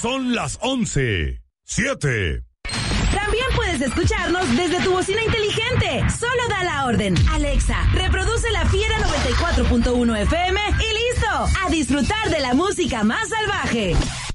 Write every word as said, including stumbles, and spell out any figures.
son las once. siete. También puedes escucharnos desde tu bocina inteligente. Solo da la orden. Alexa, reproduce La Fiera noventa y cuatro punto uno F M y listo. A disfrutar de la música más salvaje.